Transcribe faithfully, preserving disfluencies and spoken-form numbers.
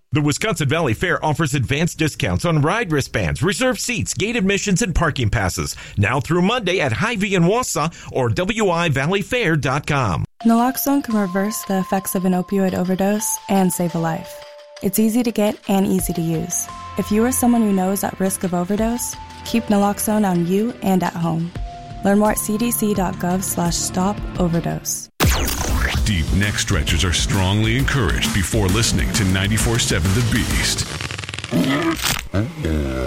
The Wisconsin Valley Fair offers advanced discounts on ride wristbands, reserved seats, gate admissions, and parking passes. Now through Monday at Hy-Vee in Wausau or W I valley fair dot com. Naloxone can reverse the effects of an opioid overdose and save a life. It's easy to get and easy to use. If you or someone you know is at risk of overdose, keep naloxone on you and at home. Learn more at c d c dot gov slash stop overdose. Deep neck stretches are strongly encouraged before listening to ninety-four point seven The Beast.